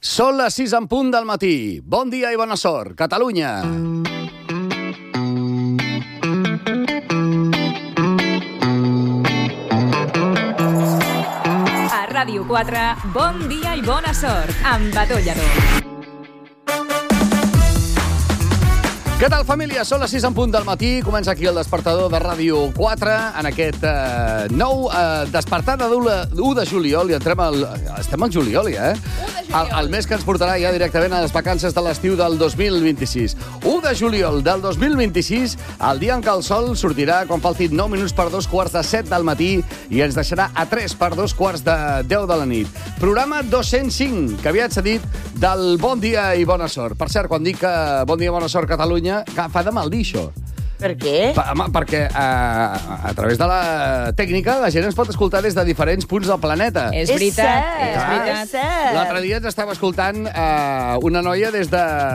Són les 6 en punt del matí. Bon dia i bona sort, Catalunya. A Ràdio 4, bon dia i bona sort, amb Badó Lledó. Què tal, família? Són les 6 en punt del matí. Comença aquí el despertador de Ràdio 4 en aquest nou despertar de 1 de juliol. I estem al juliol, ja, el mes que ens portarà ja directament a les vacances de l'estiu del 2026. 1 de juliol del 2026, el dia en què el sol sortirà quan faltin 9 minuts per 2:15 del matí i ens deixarà a 3 per 2:10 de la nit. Programa 205, que aviat s'ha dit, del Bon Dia i Bona Sort. Per cert, quan dic Bon Dia i Bona Sort Catalunya, fa de mal dir això. Per què? Perquè a través de la tècnica la gent ens pot escoltar des de diferents punts del planeta. És veritat, És veritat. L'altre dia ens estava escoltant una noia des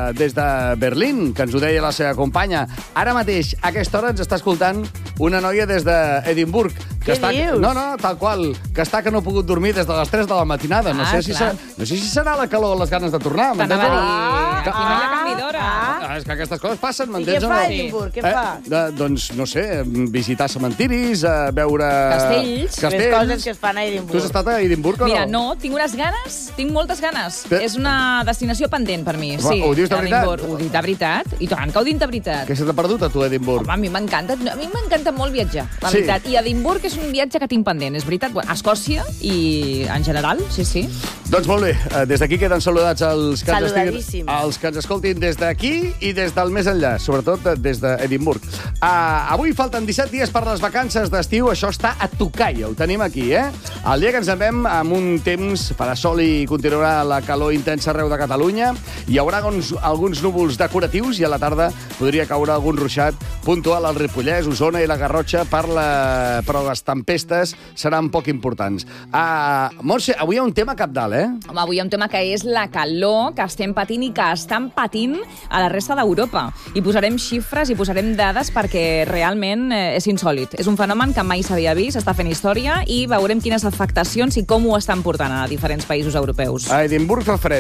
de Berlín, que ens ho deia la seva companya. Ara mateix, a aquesta hora, ens està escoltant una noia des d'Edimburg. Què dius? No, tal qual, que no ha pogut dormir des de les 3 de la matinada. No sé si serà la calor o les ganes de tornar. T'anava a dir, aquí no hi ha canvi d'hora. És que aquestes coses passen, I m'entens què o fa no? Edimburg? Què fa? Doncs, no sé, visitar cementiris, veure... Castells. Les coses que es fan a Edimburg. Tu has estat a Edimburg o no? Mira, no, tinc unes ganes, tinc moltes ganes. És una destinació pendent per mi, sí. Ho dius de veritat? Edimburg. Ho dic de veritat, i tant que ho dic de veritat. Què se t'ha perdut a tu, Edimburg? Home, a mi m'encanta molt viatjar, la veritat. I Edimburg és un viatge que tinc pendent, és veritat. A Escòcia i en general, sí. Doncs molt bé, des d'aquí queden saludats els que Saludadíssims. ens escoltin des d'aquí i des del més enllà, sobretot des d'Edimburg. Avui falten 17 dies per les vacances d'estiu, això està a tocar, ja ho tenim aquí, El dia que ens en vam amb un temps, farà sol i continuarà la calor intensa arreu de Catalunya, hi haurà alguns núvols decoratius i a la tarda podria caure algun ruixat puntual al Ripollès, Osona i la Garrotxa, però les tempestes seran poc importants. Montse, avui hi ha un tema cabdal, Home, avui hi ha un tema que és la calor que estem patint i que estan patint a la resta d'Europa. I posarem xifres i posarem dades perquè realment és insòlid. És un fenomen que mai s'havia vist, està fent història i veurem quines afectacions i com ho estan portant a diferents països europeus. A Edimburg fa fred,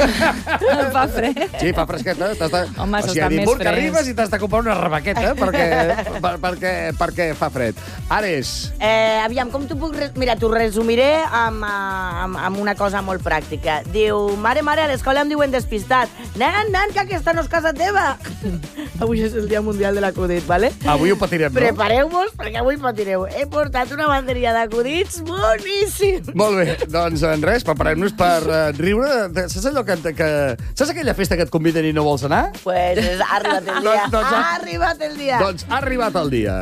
Fa fred? Sí, fa fresqueta. Home, o sigui, a Edimburg arribes i t'has de comprar una rebaqueta perquè fa fred. Ares. Aviam, com t'ho puc... Mira, t'ho resumiré amb una cosa molt pràctica. Diu, mare, a l'escola em diuen despistat. Nen, que aquesta no és casa teva. Avui és el Dia Mundial de l'Acudit, ¿vale? Avui ho patirem, no? Prepareu-vos, perquè avui patireu. He portat una banderia d'acudits boníssim. Molt bé, doncs res, preparem-nos per riure. Saps allò saps aquella festa que et conviden i no vols anar? Pues ha arribat el dia. Ha arribat el dia. Doncs ha arribat el dia.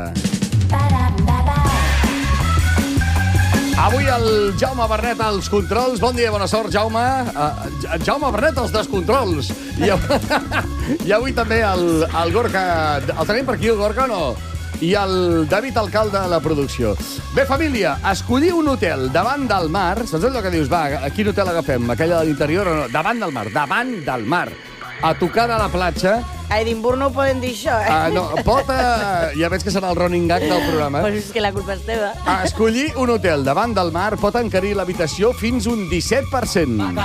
Avui el Jaume Bernet als controls. Bon dia i bona sort, Jaume. Jaume Bernet als descontrols. I avui també el Gorka. El tenim per aquí, el Gorka, o no? I el David Alcalde a la producció. Bé, família, escollir un hotel davant del mar. Saps allò que dius, va, a quin hotel agafem? Aquella de l'interior o no? Davant del mar. A tocar de la platja. A Edimburg no ho poden dir, això, No, ja veig que serà el running gag del programa. Pues és que la culpa és teva. Escollir un hotel davant del mar pot encarir l'habitació fins un 17%.